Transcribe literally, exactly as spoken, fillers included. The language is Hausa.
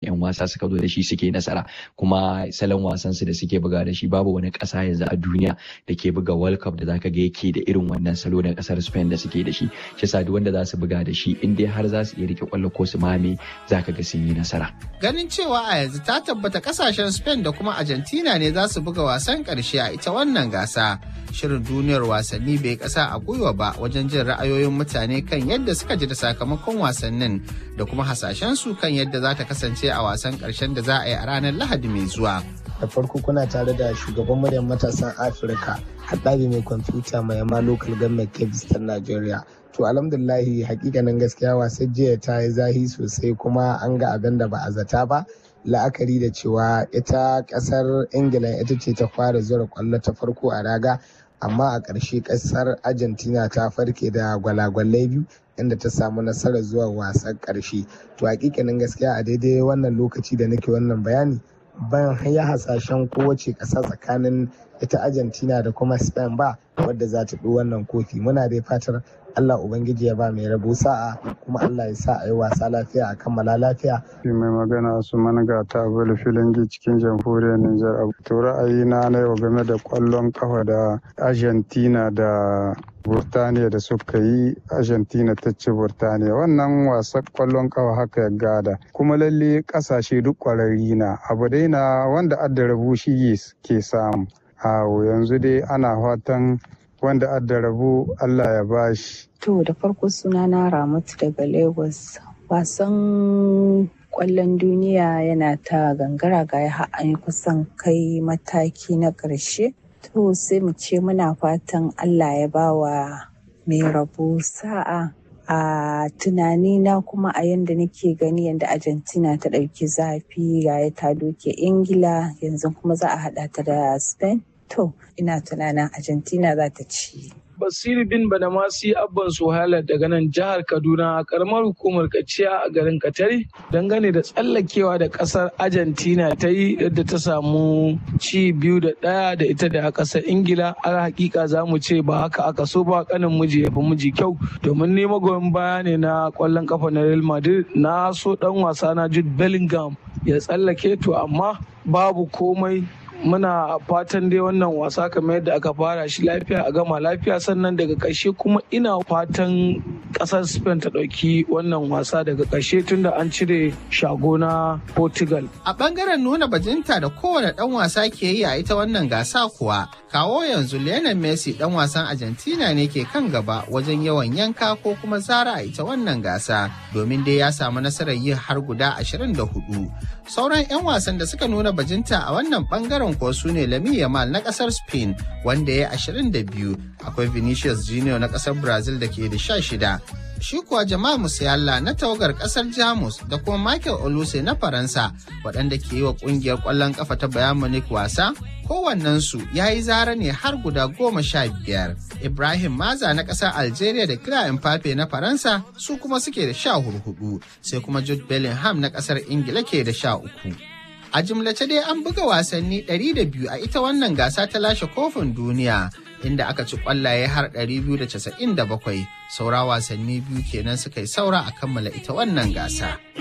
'yan wasa suka zo da shi suke nasara, kuma salon wasan su da suke buga da shi babu wani ƙasa yanzu a duniya da ke buga World Cup da zaka ga yake da irin wannan salo na ƙasar Spain da suke da shi. Shi yasa duk wanda za su buga da shi in dai har za su iya rike kwallo ko su mame zaka ga sun yi nasara. Ganin cewa a yanzu ta tabbata kasashen Spain da kuma Argentina ne za su buga wasan ƙarshe a ita wannan gasa. Shirin duniyar wasanni bai kasa a gwiwa ba wajen jin ra'ayoyin mutane kan yadda suka ji da sakamakon wasannin da kuma hasashen su kan yadda za ta kasance a wasan ƙarshen da za a yi a ranar Lahadi mai zuwa. Da farko kuna tare da shugaban muryar matasan Afirka, haɗari mai kwamfuta mai yamma local government Kebbi ta Najeriya. To alhamdulillahi hakikanin gaskiya wasan jiya ta yi zahi sosai kuma an ga abin da ba a zata ba. La'akari da cewa ita kasar Ingila ita ce ta fara zura kwallo ta farko a raga, amma a ƙarshe kasar Argentina ta farke da gwalagwalai biyu inda ta samu nasarar zuwa wasan ƙarshe. To hakikanin gaskiya a daidai wannan lokaci da nake wannan bayani ban ya hasashen kowace ƙasa tsakanin ita Argentina da kuma Spain ba wadda za ta ɗo wannan kofi. Muna dai fatar Allah Ubangiji ya ba mai rabo sa'a kuma Allah ya sa a yi wasa lafiya a kammala lafiya. Mai magana su manga ta bala filangi cikin jamhuriyar Nijar. To ra'ayina na yau game da kwallon kafa da Argentina da Burtaniya da suka yi, Argentina ta ci Burtaniya. Wannan wasan kwallon kafa haka ya gada. Kuma lalle kasashe duk kwararri na. Abu dai na wanda adda rabu shi ke samu. Awo yanzu dai ana fatan wanda adda rabu Allah ya bashi. To da farko suna na Ramatu daga Lagos. Wasan kwallon duniya yana ta gangara ga ya an kusan kai mataki na ƙarshe. To sai mu ce muna fatan Allah ya bawa mai rabo sa'a. A tunani na kuma a yanda nake gani yanda Argentina ta ɗauki zafi ga ya ta doke Ingila yanzu kuma za a haɗa ta da Spain. To, ina tunanin Argentina za ta ci. Basiru bin Badamasi Abban Suhaila daga nan jihar Kaduna a karamar hukumar Kaciya a garin Katari dangane da tsallakewa da kasar Argentina ta yi yadda ta samu ci biyu da ɗaya da ita da kasar Ingila. A hakika za mu ce ba haka aka so ba, kanin miji ya fi miji kyau, domin ni magoyin baya ne na kwallon kafa na Real Madrid. Na so dan wasa na Jude Bellingham ya tsallake, to amma babu komai. Muna fatan dai wannan wasa kamar yadda aka fara shi lafiya a gama lafiya, sannan daga ƙarshe kuma ina fatan ƙasar Spain ta ɗauki wannan wasa daga ƙarshe tunda an cire shago na Portugal. A ɓangaren nuna bajinta da kowane ɗan wasa ke yi a ita wannan gasa kuwa, kawo yanzu Lionel Messi ɗan wasan Argentina ne ke kan gaba wajen yawan yanka ko kuma zara a ita wannan gasa, domin dai ya samu nasarar yin har guda ashirin da hudu. Sauran 'yan wasan da suka nuna bajinta a wannan ɓangaren kuwa su ne Lamine Yamal na kasar Spain wanda ya yi ashirin da biyu, akwai Vinicius Junior na kasar Brazil da ke da sha shida. Shi kuwa Jamal Musiala na tawagar kasar Jamus da kuma Michael Olise na Faransa waɗanda ke yi wa ƙungiyar ƙwallon ƙafa ta Bayern Munich wasa, kowannensu ya yi zara ne har guda goma sha biyar. Ibrahim Maza na ƙasar Algeria da Kylian Mbappe na Faransa su kuma suke da sha hurhudu, sai kuma Jude Bellingham na ƙasar Ingila ke da sha uku. A jimlace dai an buga wasanni ɗari da biyu a ita wannan gasa ta lashe kofin duniya, inda aka ci ƙwallaye har ɗari biyu da casa'in da bakwai. Saura wasanni biyu kenan suka yi saura a kammala ita wannan gasa.